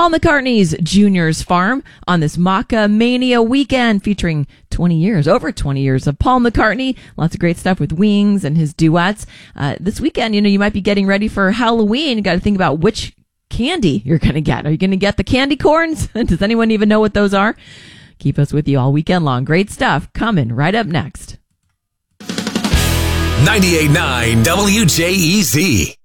Paul McCartney's Junior's Farm on this Maca Mania weekend featuring over 20 years of Paul McCartney. Lots of great stuff with Wings and his duets. This weekend, you might be getting ready for Halloween. You got to think about which candy you're going to get. Are you going to get the candy corns? Does anyone even know what those are? Keep us with you all weekend long. Great stuff coming right up next. 98.9 WJEZ.